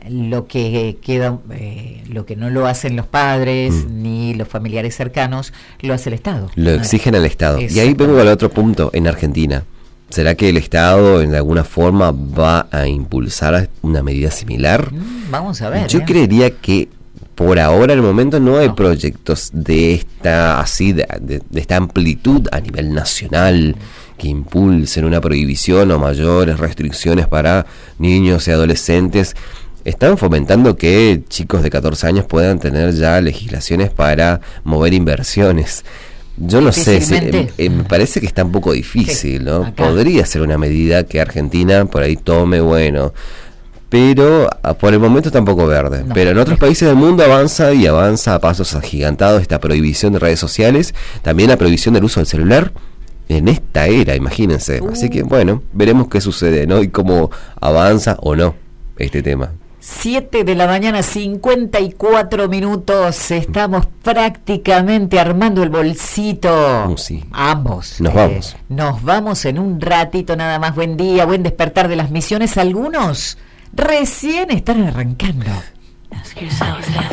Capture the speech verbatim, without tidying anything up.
lo que queda, eh, lo que no lo hacen los padres mm. ni los familiares cercanos, lo hace el Estado. Lo exigen al Estado. Y ahí vengo al otro punto, en Argentina. ¿Será que el Estado en alguna forma va a impulsar una medida similar? Mm, vamos a ver. Yo ¿eh? creería que por ahora, en el momento, no hay no. proyectos de esta así de, de, de esta amplitud a nivel nacional que impulsen una prohibición o mayores restricciones para niños y adolescentes. Están fomentando que chicos de catorce años puedan tener ya legislaciones para mover inversiones. Yo no sé, si, eh, eh, me parece que está un poco difícil, ¿no? Acá. Podría ser una medida que Argentina por ahí tome, bueno, pero a, por el momento está un poco verde. No, pero en otros países del mundo avanza y avanza a pasos agigantados esta prohibición de redes sociales, también la prohibición del uso del celular en esta era, imagínense. Uh. Así que, bueno, veremos qué sucede, ¿no? Y cómo avanza o no este tema. siete de la mañana, cincuenta y cuatro minutos. Estamos prácticamente armando el bolsito. Uh, sí. Ambos. Nos eh, vamos. Nos vamos en un ratito nada más. Buen día, buen despertar de las misiones. Algunos recién están arrancando.